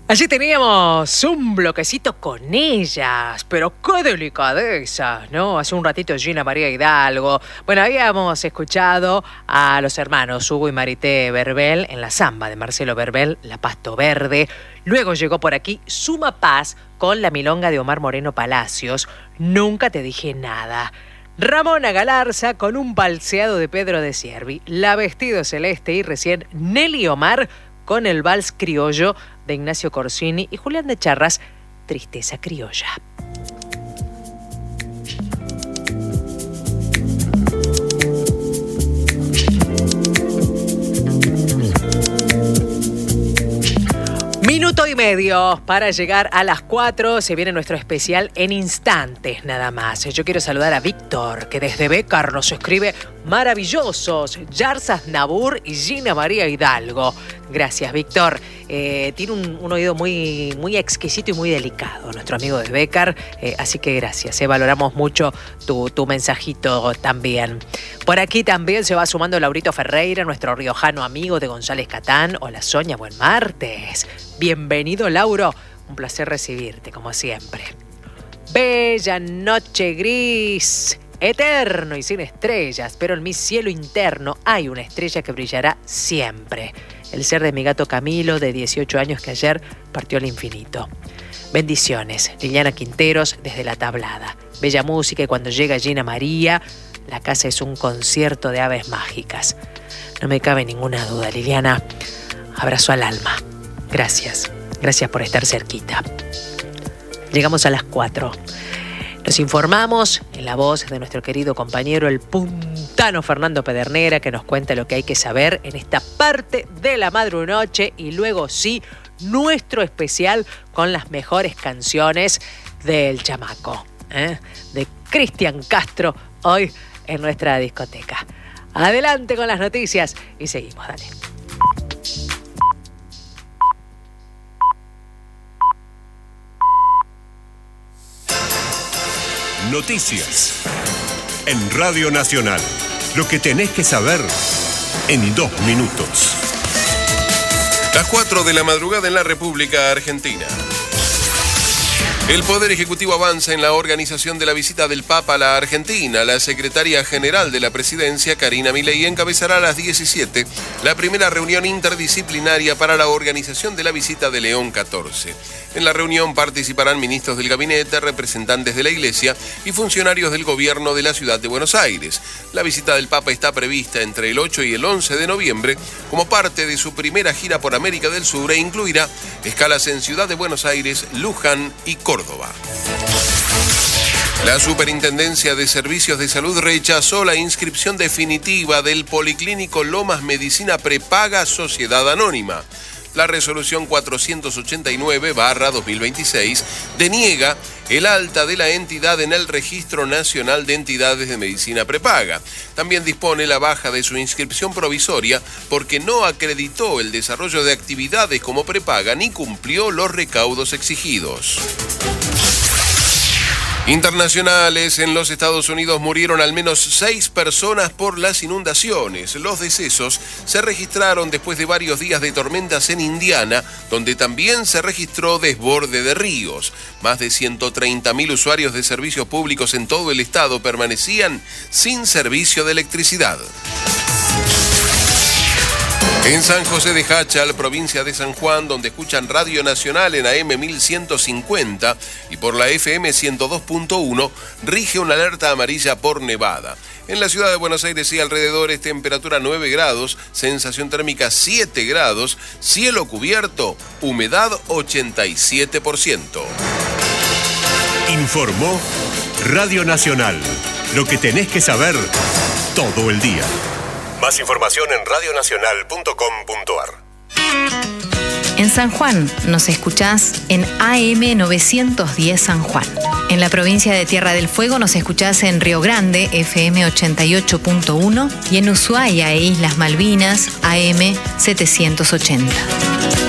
Allí teníamos un bloquecito con ellas, pero qué delicadeza, ¿no? Hace un ratito Gina María Hidalgo. Bueno, habíamos escuchado a los hermanos Hugo y Marité Verbel en la samba de Marcelo Verbel, La Pasto Verde. Luego llegó por aquí Suma Paz con la milonga de Omar Moreno Palacios, Nunca te dije nada. Ramona Galarza con un balseado de Pedro de Siervi, La Vestido Celeste y recién Nelly Omar con el vals criollo de Ignacio Corsini y Julián de Charras, Tristeza Criolla. Minuto y medio para llegar a las 4. Se viene nuestro especial en instantes nada más. Yo quiero saludar a Víctor, que desde Bécar nos escribe maravillosos. Yarzas Nabur y Gina María Hidalgo. Gracias, Víctor. Tiene un oído muy exquisito y muy delicado, nuestro amigo de Bécar. Así que gracias. Valoramos mucho tu mensajito también. Por aquí también se va sumando Laurito Ferreira, nuestro riojano amigo de González Catán. Hola, Sonia, buen martes. Bienvenido, Lauro. Un placer recibirte, como siempre. Bella noche gris, eterno y sin estrellas, pero en mi cielo interno hay una estrella que brillará siempre. El ser de mi gato Camilo, de 18 años, que ayer partió al infinito. Bendiciones, Liliana Quinteros, desde La Tablada. Bella música y cuando llega Gina María, la casa es un concierto de aves mágicas. No me cabe ninguna duda, Liliana. Abrazo al alma. Gracias. Gracias por estar cerquita. Llegamos a las 4. Nos informamos en la voz de nuestro querido compañero, el puntano Fernando Pedernera, que nos cuenta lo que hay que saber en esta parte de la madrunoche. Y luego sí, nuestro especial con las mejores canciones del chamaco, de Cristian Castro, hoy en nuestra discoteca. Adelante con las noticias y seguimos, dale. Noticias en Radio Nacional. Lo que tenés que saber en 2 minutos. Las 4 de la madrugada en la República Argentina. El Poder Ejecutivo avanza en la organización de la visita del Papa a la Argentina. La secretaria general de la Presidencia, Karina Milei, encabezará a las 17 la primera reunión interdisciplinaria para la organización de la visita de León XIV. En la reunión participarán ministros del gabinete, representantes de la Iglesia y funcionarios del gobierno de la ciudad de Buenos Aires. La visita del Papa está prevista entre el 8 y el 11 de noviembre como parte de su primera gira por América del Sur e incluirá escalas en Ciudad de Buenos Aires, Luján y Córdoba. La Superintendencia de Servicios de Salud rechazó la inscripción definitiva del Policlínico Lomas Medicina Prepaga Sociedad Anónima. La resolución 489/2026 deniega el alta de la entidad en el Registro Nacional de Entidades de Medicina Prepaga. También dispone la baja de su inscripción provisoria porque no acreditó el desarrollo de actividades como prepaga ni cumplió los recaudos exigidos. Internacionales, en los Estados Unidos murieron al menos 6 personas por las inundaciones. Los decesos se registraron después de varios días de tormentas en Indiana, donde también se registró desborde de ríos. Más de 130.000 usuarios de servicios públicos en todo el estado permanecían sin servicio de electricidad. En San José de Jáchal, provincia de San Juan, donde escuchan Radio Nacional en AM 1150 y por la FM 102.1, rige una alerta amarilla por nevada. En la ciudad de Buenos Aires y alrededores, temperatura 9 grados, sensación térmica 7 grados, cielo cubierto, humedad 87%. Informó Radio Nacional. Lo que tenés que saber todo el día. Más información en radionacional.com.ar. En San Juan nos escuchás en AM 910 San Juan. En la provincia de Tierra del Fuego nos escuchás en Río Grande, FM 88.1, y en Ushuaia e Islas Malvinas, AM 780.